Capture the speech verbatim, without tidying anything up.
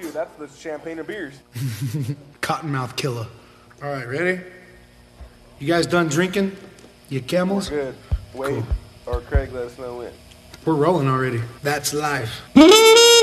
you. That's the champagne of beers. Cottonmouth killer. All right, ready? You guys done drinking? You camels? Good. Wait, cool. Or Craig, let us know when. We're rolling already. That's live.